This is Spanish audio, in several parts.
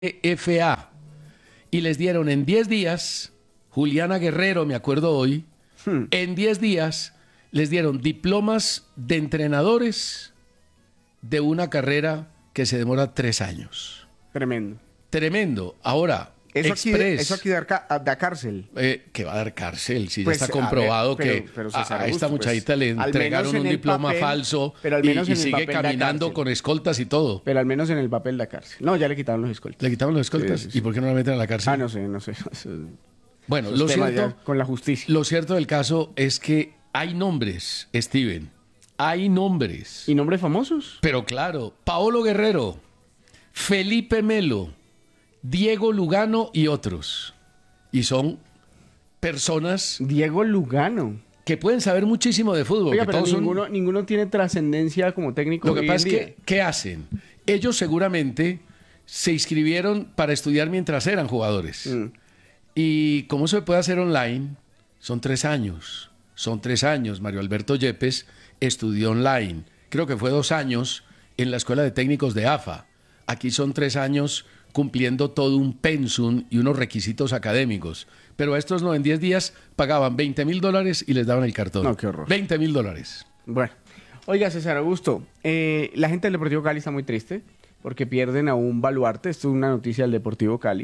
FA y les dieron en 10 días, Juliana Guerrero, me acuerdo hoy, en 10 días les dieron diplomas de entrenadores de una carrera que se demora 3 años. Tremendo. Tremendo. Ahora, Eso aquí da cárcel. que va a dar cárcel, si Pues, ya está comprobado pero que César a esta Augusto, muchachita le al entregaron menos un en el diploma papel, falso pero al menos y en el sigue papel da caminando cárcel. con escoltas y todo. Pero al menos en el papel da cárcel. No, ya le quitaron los escoltas. ¿Le quitaron los escoltas? Sí. ¿Y por qué no la meten a la cárcel? No sé. Bueno, Esos lo temas cierto, ya con la justicia. lo cierto del caso es que hay nombres, Steven. Hay nombres. ¿Y nombres famosos? Pero claro, Paolo Guerrero, Felipe Melo, Diego Lugano y otros. Y son personas Diego Lugano. que pueden saber muchísimo de fútbol. Oiga, que pero todos son- ninguno tiene trascendencia como técnico. Lo que hoy pasa es en que, día. ¿qué hacen? Ellos seguramente se inscribieron para estudiar mientras eran jugadores. Y como eso se puede hacer online, son 3 años. Son 3 años. Mario Alberto Yepes estudió online. Creo que fue 2 años en la Escuela de Técnicos de AFA. Aquí son 3 años cumpliendo todo un pensum y unos requisitos académicos. Pero a estos no, en 10 días pagaban $20,000 y les daban el cartón. No, qué horror. $20,000. Bueno, oiga, César Augusto, la gente del Deportivo Cali está muy triste porque pierden a un baluarte. Esto es una noticia del Deportivo Cali.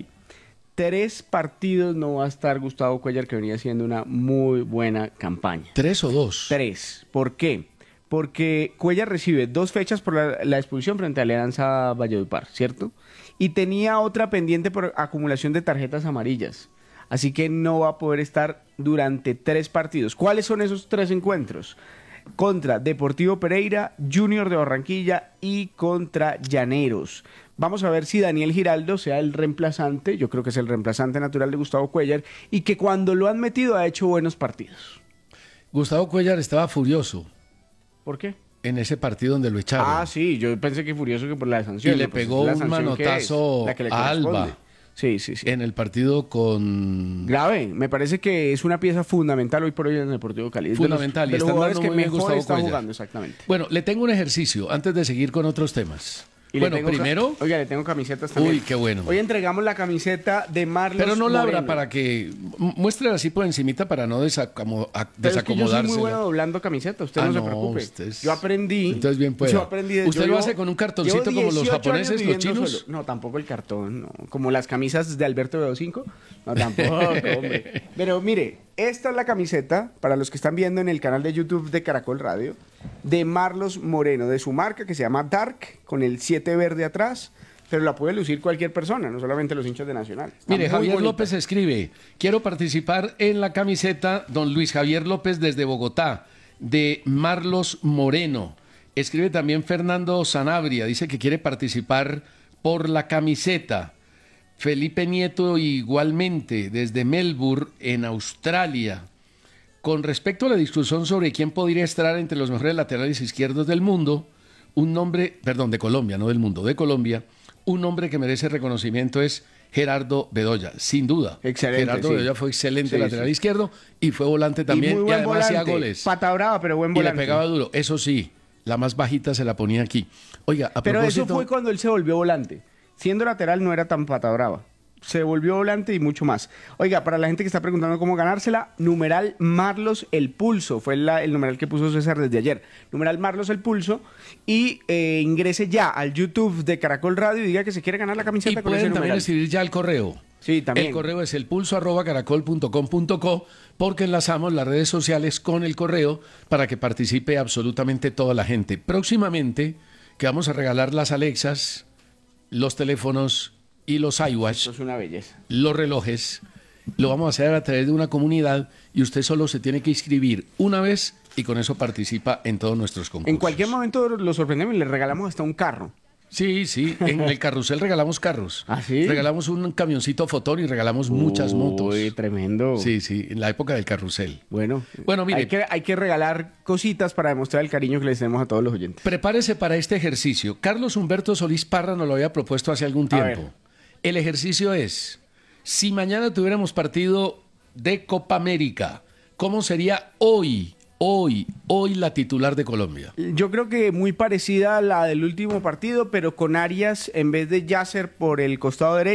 3 partidos no va a estar Gustavo Cuéllar, que venía haciendo una muy buena campaña. 3 o 2. 3. ¿Por qué? Porque Cuéllar recibe 2 fechas por la expulsión frente a Alianza Valledupar, ¿cierto? Y tenía otra pendiente por acumulación de tarjetas amarillas. Así que no va a poder estar durante 3 partidos. ¿Cuáles son esos 3 encuentros? Contra Deportivo Pereira, Junior de Barranquilla y contra Llaneros. Vamos a ver si Daniel Giraldo sea el reemplazante, yo creo que es el reemplazante natural de Gustavo Cuéllar, y que cuando lo han metido ha hecho buenos partidos. Gustavo Cuéllar estaba furioso ¿Por qué? en ese partido donde lo echaron. Ah, sí, yo pensé que furioso que por la sanción. Y le Pues, pegó la un sanción que manotazo es, la que le a Alba. corresponde. Sí. En el partido con... Grave, me parece que es una pieza fundamental hoy por hoy en el Deportivo Cali. Es Fundamental, y de los están jugadores dando que muy bien mejor Gustavo está Cuéllar. jugando, exactamente. Bueno, le tengo un ejercicio antes de seguir con otros temas. Y Bueno, le tengo primero... Oiga, le tengo camisetas también. Uy, qué bueno. Hoy entregamos la camiseta de Marlos Pero no la abra Moreno. para que... Muéstrela así por encimita para no Pero es que yo soy desacomodarse. muy bueno doblando camisetas, usted no se preocupe. usted es- Yo aprendí. Entonces bien pueda. Yo aprendí. ¿Usted yo lo llevo- hace con un cartoncito llevo como los 18 japoneses, años los viviendo chinos? solo. No, tampoco el cartón, no. Como las camisas de Alberto Bedo5. No, tampoco, hombre. Pero mire, esta es la camiseta, para los que están viendo en el canal de YouTube de Caracol Radio, de Marlos Moreno, de su marca que se llama Dark, con el 7 verde atrás. Pero la puede lucir cualquier persona, no solamente los hinchas de Nacional. Está Mire, muy Javier bonita. López escribe, quiero participar en la camiseta, don Luis Javier López desde Bogotá, de Marlos Moreno. Escribe también Fernando Sanabria, dice que quiere participar por la camiseta. Felipe Nieto igualmente, desde Melbourne, en Australia. Con respecto a la discusión sobre quién podría estar entre los mejores laterales izquierdos del mundo, un nombre, perdón, de Colombia, no del mundo, de Colombia, un nombre que merece reconocimiento es Gerardo Bedoya, sin duda. Excelente, Gerardo sí. Bedoya fue excelente Sí, lateral sí. izquierdo y fue volante también, y muy y buen además hacía volante. goles. Pata brava, pero buen Y le volante. pegaba duro, eso sí, la más bajita se la ponía aquí. Oiga, a Pero propósito, eso fue cuando él se volvió volante. Siendo lateral no era tan pata brava. Se volvió volante y mucho más. Oiga, para la gente que está preguntando cómo ganársela, numeral Marlos el Pulso. Fue el numeral que puso César desde ayer. Numeral Marlos el Pulso. Y ingrese ya al YouTube de Caracol Radio y diga que se quiere ganar la y camiseta con ese pueden también numeral. escribir ya al correo. Sí, también. El correo es elpulso@caracol.com.co porque enlazamos las redes sociales con el correo para que participe absolutamente toda la gente. Próximamente, que vamos a regalar las Alexas, los teléfonos y los iWatch, Eso es una belleza. los relojes, lo vamos a hacer a través de una comunidad y usted solo se tiene que inscribir una vez y con eso participa en todos nuestros concursos. En cualquier momento lo sorprendemos y le regalamos hasta un carro. Sí, en el carrusel regalamos carros. ¿Ah, sí? Regalamos un camioncito fotón y regalamos muchas motos. Uy, tremendo. Sí, en la época del carrusel. Bueno, Mire. hay que regalar cositas para demostrar el cariño que les tenemos a todos los oyentes. Prepárese para este ejercicio. Carlos Humberto Solís Parra nos lo había propuesto hace algún A ver. tiempo. El ejercicio es, si mañana tuviéramos partido de Copa América, ¿cómo sería hoy hoy la titular de Colombia? Yo creo que muy parecida a la del último partido, pero con Arias en vez de Yasser por el costado derecho.